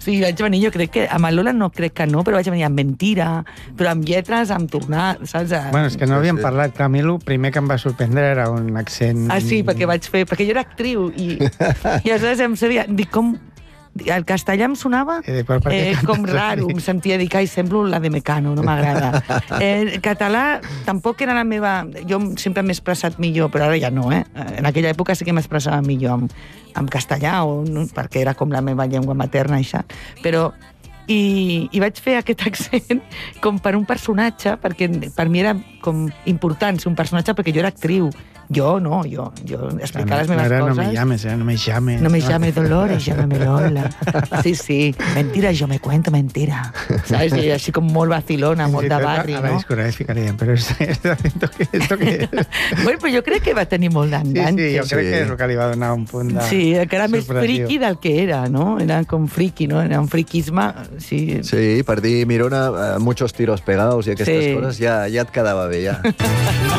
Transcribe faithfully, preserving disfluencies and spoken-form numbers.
Sí, vaig venir, jo crec que... Amb el Lola no crec que no, però vaig venir amb mentira, però amb lletres, amb tornar, saps? Bueno, és que no havíem parlat, que a mi el primer que em va sorprendre era un accent... Ah, sí, perquè vaig fer... Perquè jo era actriu i, i aleshores em sabia... Dic, com... El castellà em sonava Eh, però per què eh, com cantes raro, així? em sentia dir que semblo la de Mecano, no m'agrada. Eh, català tampoc era la meva... Jo sempre m'he expressat millor, però ara ja no, eh? En aquella època sí que m'expressava millor amb, amb castellà, o, no, perquè era com la meva llengua materna, això. Però... I, i vaig fer aquest accent com per un personatge, perquè per mi era com important ser un personatge, perquè jo era actriu. Jo no, jo, jo explicar les meves no era, coses... No me llames, eh? No me llames. No me llame Dolores, llámame Lola. Sí, sí, mentira, yo me cuento mentira. ¿Sabes? I així com molt vacilona, molt de barri, a la no? discogràfica li deien, però esto, esto, que, esto que és? Bueno, però jo crec que va tenir molt Sí, d'enganx. sí, jo crec Sí. que és el que li va donar un punt de... Sí, que era més sorpresiu. friqui del que era, no? Era com friqui, no? Era un friquisme... Sí, Sí, per dir, Mirona, eh, muchos tiros pegados i aquestes Sí. coses, ja, ja et quedava bé, ja.